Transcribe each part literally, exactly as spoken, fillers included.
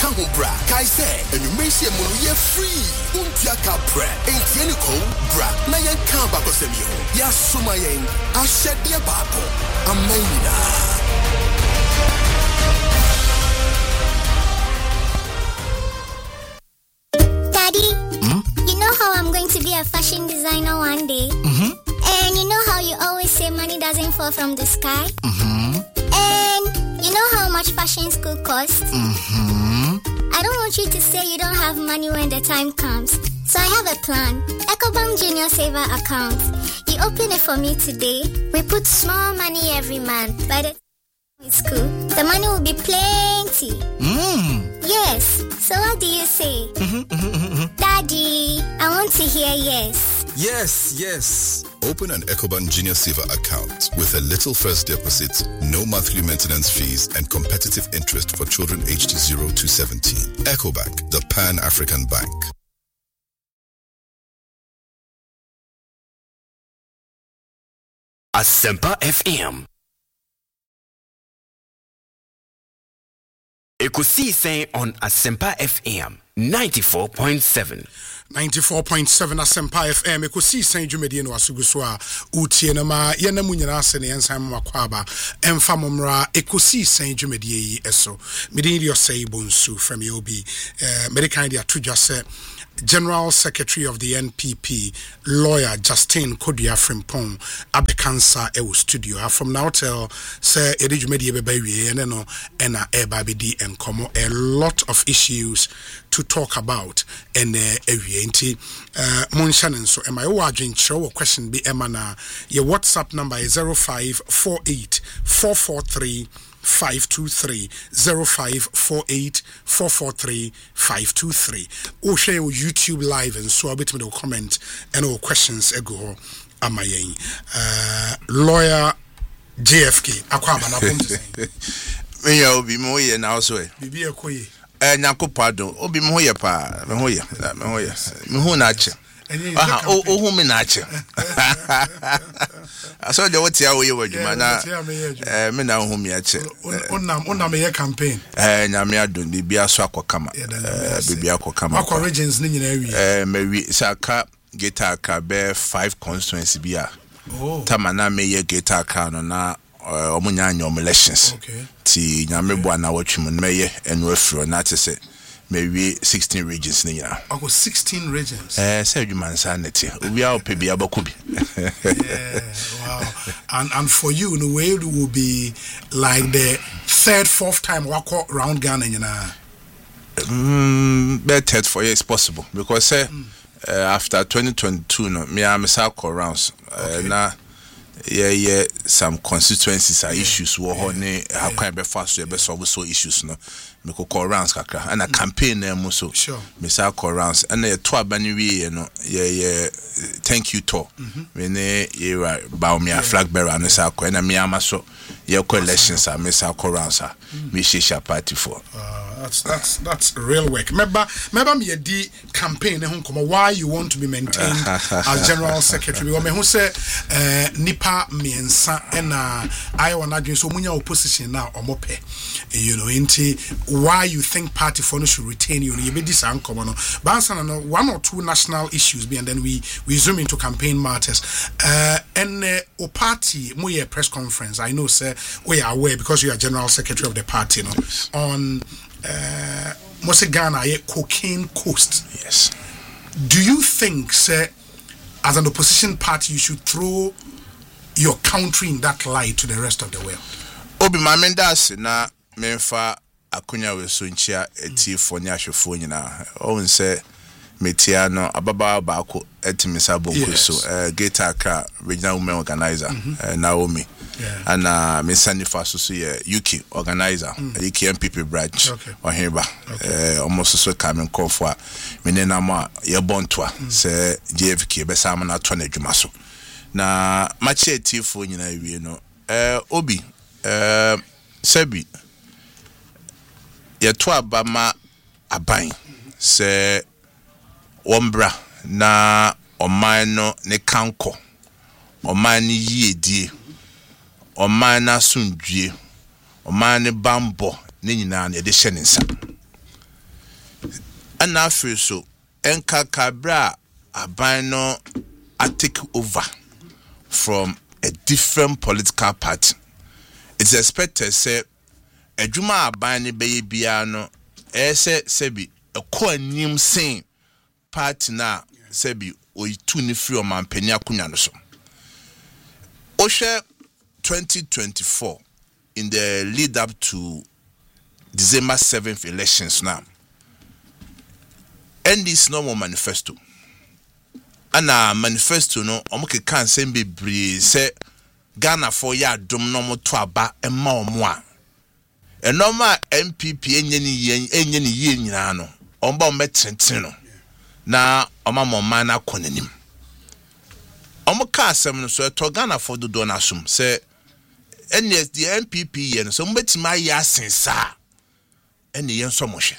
bra. Kai say, and you may see a free. Untiaka bra. Ain't yeniko bra. Na yan kan bako semio. Ya sumayen. A shed dia bako. Amina. Daddy, hmm? You know how I'm going to be a fashion designer one day? Mm-hmm. And you know how you always say money doesn't fall from the sky? Mm-hmm. And you know how much fashion school costs? Mm-hmm. I don't want you to say you don't have money when the time comes. So I have a plan. Ecobank Junior Saver account. You open it for me today. We put small money every month. By the time school, the money will be plenty. Mm. Yes. So what do you say? Daddy, I want to hear yes. Yes, yes. Open an Ecobank Junior Saver account with a little first deposit, no monthly maintenance fees, and competitive interest for children aged zero to seventeen. Ecobank, the Pan-African Bank. Asempa F M. Ekusi say on Asempa F M ninety-four point seven. ninety-four point seven Asempa F M Ekusi say dwumadi no asuguso a utie na ma ye na munyina ase ne ensan makwaba emfa momra Ekusi say dwumadi yi eso medin dio say bonsu from you be uh, medical dia to just say General Secretary of the N P P, lawyer Justin Kodia Frimpong, Abekansa Ewo Studio. From now till say Edijumedi Bebewi and no ena ebabidi and komo a lot of issues to talk about and ewienti uh Monshanen so am I wajin show question be emana your WhatsApp number is zero five four eight four four three five two three zero five four eight four four three five two three. O share YouTube live and so a bit me the comment and all questions ego amayen. Uh lawyer J F K akwaba na kom to say. Me ya obi mo ye na so e. Bibi ekoye. Eh nyakopado obi mo ye pa me ho ye me ho ye. Me ho na ache. Ah o o hu me na ache. Aso de what ya wo ye wadwuma na eh me na hu me ache. Onnam onnam ye campaign. Eh nyame adon bibia so akokama. Eh bibia akokama. Akwa regions ni nyina wi. Eh me wi saka geta ka be five constituency bia. Oh. Tamana me ye geta ka no na omunya anyom elections. Okay. Ti nyame bua na watwum no me ye enu afiro na tese maybe sixteen regions ni nyina. I got sixteen regions. Eh, say you man sanity. We are pe bia bakubi. Yeah, wow. And and for you, in a way, it will be like the third, fourth time walk around Ghana, you know. Mm, better for you is possible because say mm. uh, after twenty twenty-two, no, me am circle rounds. Uh, okay. Na yeah, yeah, some constituencies are yeah. issues. Wo ho ne how can be fast so be solve so issues no. Me ko call rounds kakra and a campaign na mo so sure me say call rounds and na to abani wi no yeah yeah thank you to me ne ye ba me a flag bearer and say call na me ama so ye call elections a me say call rounds a me shisha party for that's that's that's real work. Remember remember me di campaign ho come why you want to be maintained as general secretary we me who say eh nipa miensa na I wanna do so munya opposition na omope you know into why you think party for no should retain you you be this uncommon no but no one or two national issues be and then we we zoom into campaign matters uh and uh, o party mo ye press conference I know sir we are aware because you are general secretary of the party no on uh Mose Ghana ye cocaine coast. Yes. Do you think sir as an opposition party you should throw your country in that light to the rest of the world? Obi mamendase na memfa akunya we so nchia eti fo nya hwefo nyina o nse metia no ababa ba ko etimisa bonko so eh Geta Accra regional women organizer mm -hmm. uh, Naomi yeah. and uh Mesani Faso so ye U K organizer mm. U K N P P branch okay. Oheba okay. eh almost so coming call for menena ma ye bontoa mm. se J F K be sam na to na dwuma so na machi etifo nyina wie no eh obi eh sebi ye to abama aban se ombra na oman no ne kanko oman ni yiedie oman na sundue oman ne bambo ne nyina na de hye ne nsa ana afi so enka kabra aban no I take over from a different political party. It's expected say adwuma aban ne beye bia no e se sebi e ko anim sen party na sebi oyitu ni free o mampani akunya no so. Oshe twenty twenty-four in the lead up to December seventh elections now. And this normal manifesto. And a manifesto no omuke kan sembe bri se Ghana for ya dum no mo to aba e ma omo a. E normal M P P enye ni yen enye ni yen nyina no. Omba ometenten no. Na oma mo man na konanim. Omo ka asem no so to Ghana for do na sum se N S the M P P yen so mbetima ya sensa. Ene yen so mo hwe.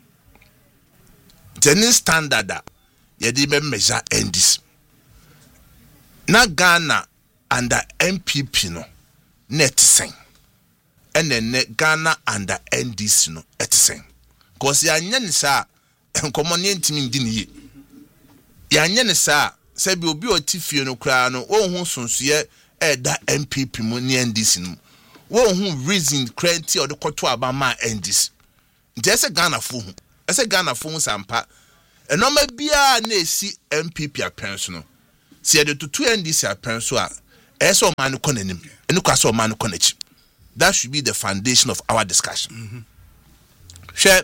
Tenin standard a yedi be measure endis. Na Ghana under M P P no net sen. Ene ne Ghana under N D C no etsen. Cause ya nya ni sa enkomo ne ntimi ndi ni ye. Ya nya ni sa se bi obi otifie no kra no ohun sunsuye e da M P P mu ne N D C no. Wo hu reason credit or the koto abama N D C. Nti se Ghana fo hu. Ese Ghana fo hu sampa. Enoma bia na esi M P P apenso no. Si e de to N D C apenso a eso man no konanim. Enu kwa so man no konachi. That should be the foundation of our discussion. Mhm. Share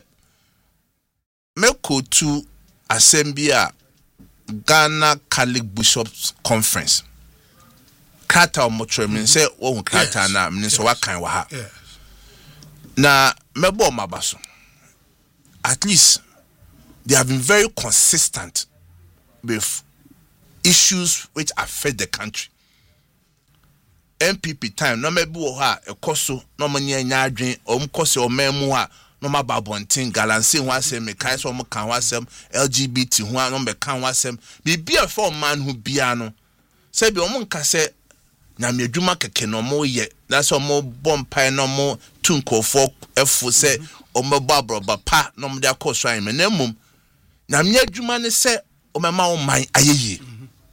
Meko to assembly Ghana Catholic Bishops Conference. Kata omotre min say wo kata na min so wakan wa ha. Na mebo mabaso. At least they have been very consistent with issues which affect the country. M P P time no mebu ha ekoso no manya nya adwen om kose o memu ha no mababontin galanse ho asem me kai so mo kan ho asem L G B T ho no be kan ho asem bibia for man who bia no say bi om nka se na me adwuma keke no mo ye na so mo bompai no mo tunkofo efo se o mo babroba pa no mo de akoso an me na mum na me adwuma ne se o mema o man ayeye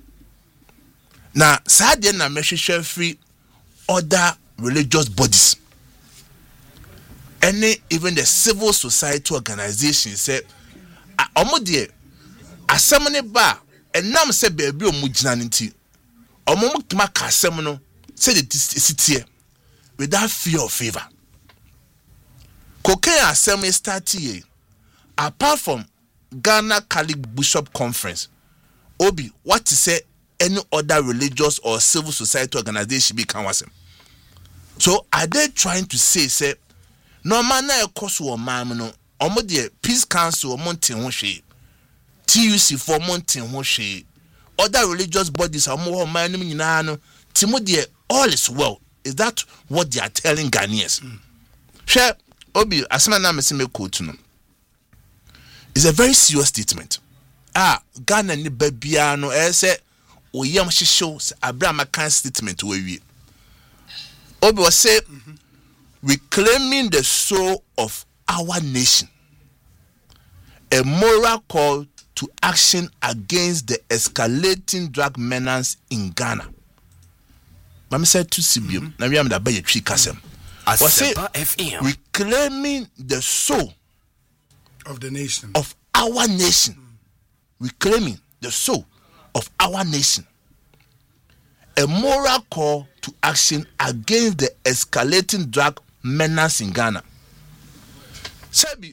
na sa de na me hwehwe free other religious bodies. Any even the civil society organizations say omo de asem ne ba enam se beebi omu gina nti omo mutuma ka asem no say the sitie without fear or favor. Cocaine asem start here apart from Ghana Catholic Bishop Conference. Obi what to say any other religious or civil society organization be can wasem. So are they trying to say say no man na ekoso o man no omo de peace council o monten ho hwe T U C for monten ho hwe other religious bodies omo ho man no nyina no timo de all is well. Is that what they are telling Ghanaians? Hwe obi asema na mese me quote no. It's a very serious statement. Ah Ghana ni babia no e say oyam hihyo Abraham kan statement we wi Obi was say mm-hmm. reclaiming the soul of our nation, a moral call to action against the escalating drug menace in Ghana. Mama said to Sibium, now we am the bay tree casem. Was say reclaiming the soul of the nation of our nation, mm. reclaiming the soul of our nation. A moral call to action against the escalating drug menace in Ghana. Sebi,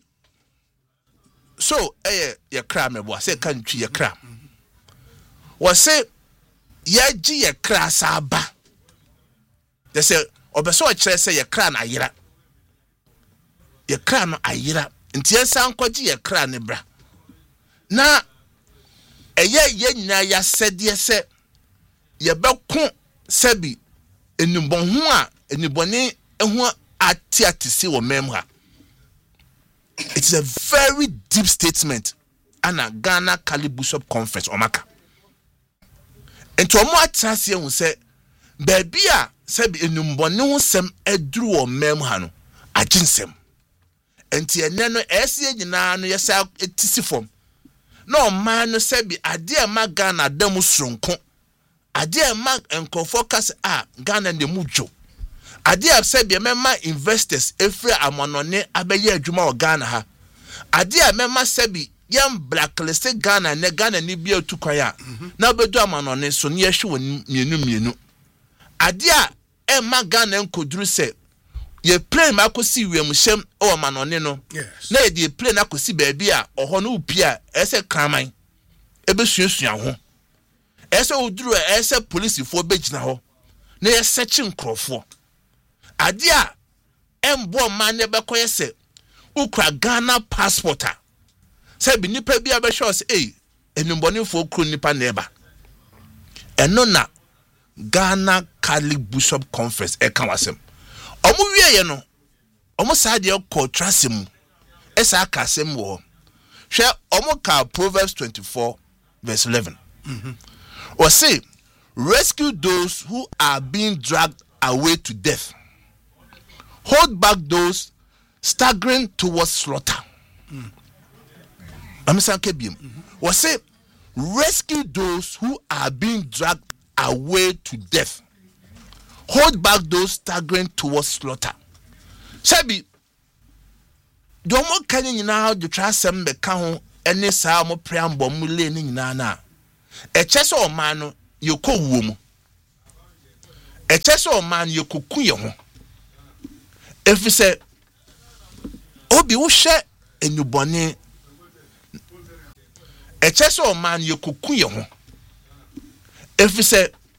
so eh ye kra me bo say country ye kra. Was say ye gi ye kra sa ba. They say obeso kire say ye kra na ayira. Ye kra no ayira. Nti ensa nkwaji ye kra ne bra. Na eye ye nyina ya sede se ye bekon sebi enibon ho a enibone ho ati atisi wo memha. It is a very deep statement ana Ghana Catholic Bishop Conference omaka. Ento omo atrase hu se baby a sebi enibone ho sem eduru wo memha no aginsem. Enti ene no ese nyina no yesa etisi fom no man no sebi ade ma Ghana dam sronko ade ma enkofo kas a Ghana ne mujo ade sebi mema investors efre amonone abeye adwuma o Ghana ha ade mema sebi yam blacklist Ghana ne Ghana ni bia tukwan a na obedu amonone so ne yehwe won mienu mienu ade a ema Ghana nkoduru se ye plane makosi wiem hyem o manone no na ye de plane akosi baabi a oho no upia ese kraman ebesuasua ho ese oduru ese police fo begina ho na ye search nkrofo ade a embo man ne bekoye se ukra Ghana passport a se bi nipa bi abehwe se eh enumbonifo kro nipa na eba eno na Ghana Catholic Bishop Conference e kan wasem omu wiye no omu saade ko trasem esa akasem wo hwe omu ka Proverbs twenty-four verse eleven mhm or say rescue those who are being dragged away to death, hold back those staggering towards slaughter. mm. I'm saying mm-hmm. or say rescue those who are being dragged away to death, hold back those staggering towards slaughter. Sabi, do mo kan nyina do twa sem be ka ho ene saa mo preambo mo le ni nyina na e chese o man no yekowuo mu e chese o man yekoku ye ho efise obi wo hye enubone e chese o man yekoku ye ho efise